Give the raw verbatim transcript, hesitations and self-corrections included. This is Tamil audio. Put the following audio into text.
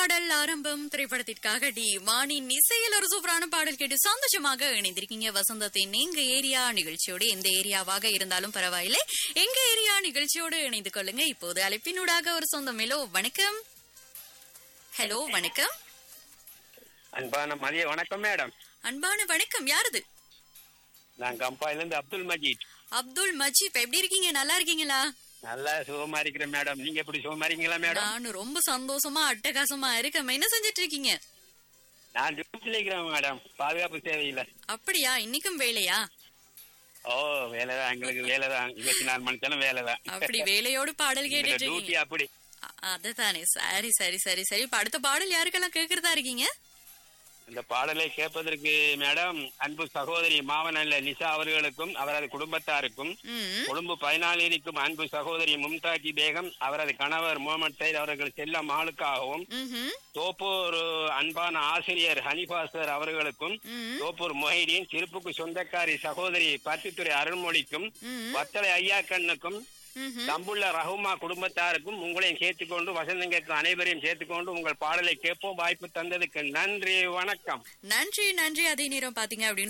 பாடல் ஆரம்பம் திரைப்படத்திற்காக டி வாணின் இசையில் ஒரு சூப்பரான பாடல் கேட்டு சந்தோஷமாக இணைந்திருக்கீங்க வசந்தத்தின் எங்க ஏரியா நிகழ்ச்சியோடு. எந்த ஏரியாவாக இருந்தாலும் பரவாயில்லை, எங்க ஏரியா நிகழ்ச்சியோடு இணைந்து கொள்ளுங்க. இப்போது அழைப்பினூடாக ஒரு சொந்தம். ஹலோ வணக்கம். ஹலோ வணக்கம். அன்பான மதிய வணக்கம் மேடம். அன்பான வணக்கம். யாரது? நான் கம்பாயில இருந்து அப்துல் மஜீத். அப்துல் மஜீத், எப்படி இருக்கீங்க? நல்லா இருக்கீங்களா? நல்லா சுகமா இருக்கிறேன் மேடம். நீங்க எப்படி சுகமா இருக்கீங்களா மேடம்? நானும் ரொம்ப சந்தோஷமா அட்டகாசமா இருக்கேன். என்ன செஞ்சிட்டு இருக்கீங்க? நான் டியூட்டில இருக்கிறேன் மேடம், பாதுகாப்பு சேவையில. அப்படியா? இன்னைக்கும் வேலையா? ஓ வேலைதான், எங்களுக்கு வேலைதான், இருபத்தி நாலு மணி நேரம் வேலைதான். அப்படி வேலையோடு பாடல் கேட்டுட்டு டியூட்டி இருக்கீங்க? அப்படி. அதுதானே. சரி சரி சரி சரி. இப்ப அடுத்த பாடல் யாருக்கெல்லாம் கேக்குறதா இருக்கீங்க? இந்த பாடலை கேட்பதற்கு மேடம் அன்பு சகோதரி மாவனல்ல நிஷா அவர்களுக்கும் அவரது குடும்பத்தாருக்கும், ம், கொழும்பு பதினாலிற்கும் அன்பு சகோதரி மும்தாஜி பேகம் அவரது கணவர் முகமது சைத் அவர்கள் செல்ல மகளுக்காகவும், ம்ஹும், தோப்பூர் அன்பான ஆசிரியர் ஹனிபாசர் அவர்களுக்கும், ம், தோப்பூர் மொஹிதீன் திருப்புக்கு சொந்தக்காரி சகோதரி பத்தித்துறை அருள்மொழிக்கும், ம், வத்தலை ஐயா கண்ணுக்கும், ம்ஹும். தம்புள்ள ரஹுமா குடும்பத்தாருக்கும் உங்களையும் சேர்த்துக்கொண்டு வசந்தம் கேட்கும் அனைவரையும் சேர்த்துக்கொண்டு உங்கள் பாடலை கேட்போம். வாய்ப்பு தந்ததுக்கு நன்றி, வணக்கம். நன்றி நன்றி. அதே நேரம் பாத்தீங்க அப்படின்னு